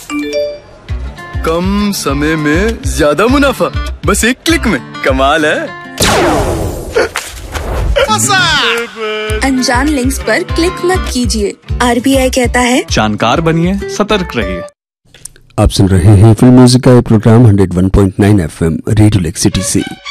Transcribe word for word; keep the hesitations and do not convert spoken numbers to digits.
कम समय में ज्यादा मुनाफा, बस एक क्लिक में। कमाल है। अनजान लिंक्स पर क्लिक मत कीजिए। आरबीआई कहता है जानकार बनिए, सतर्क रहिए। आप सुन रहे हैं फिल्म म्यूजिक का प्रोग्राम वन ओ one point nine FM radio lake city से।